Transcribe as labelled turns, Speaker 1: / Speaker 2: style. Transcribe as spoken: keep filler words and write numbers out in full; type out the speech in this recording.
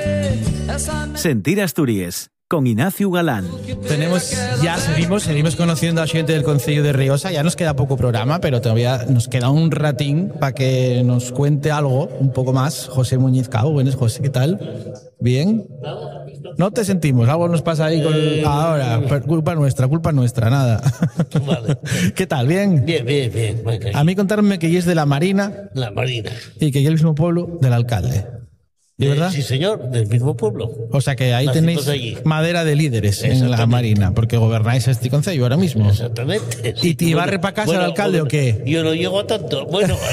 Speaker 1: Sentir Asturias, con Ignacio Galán.
Speaker 2: Tenemos, ya seguimos, seguimos conociendo a xente del Concello de Riosa. Ya nos queda poco programa, pero todavía nos queda un ratín para que nos cuente algo, un poco más. José Muñiz Cabo, buenas, José, ¿qué tal? ¿Bien? No te sentimos, algo nos pasa ahí con...
Speaker 3: Eh...
Speaker 2: Ahora, culpa nuestra, culpa nuestra, nada.
Speaker 3: Vale.
Speaker 2: ¿Qué tal? ¿Bien?
Speaker 3: Bien, bien, bien. Bueno,
Speaker 2: a mí contarme que es de la Marina.
Speaker 3: La Marina.
Speaker 2: Y que es el mismo pueblo del alcalde. ¿De verdad?
Speaker 3: Sí, señor, del mismo pueblo.
Speaker 2: O sea que ahí
Speaker 3: Nacidos
Speaker 2: tenéis
Speaker 3: allí.
Speaker 2: madera de líderes en la Marina, porque gobernáis este concello ahora mismo.
Speaker 3: Exactamente.
Speaker 2: ¿Y te iba a repacas
Speaker 3: bueno,
Speaker 2: al alcalde
Speaker 3: bueno,
Speaker 2: o qué?
Speaker 3: Yo no llego a tanto. Bueno,